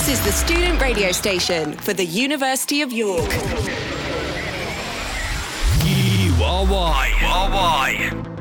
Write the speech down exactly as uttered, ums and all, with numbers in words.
This is the student radio station for the University of York. U R Y. U R Y.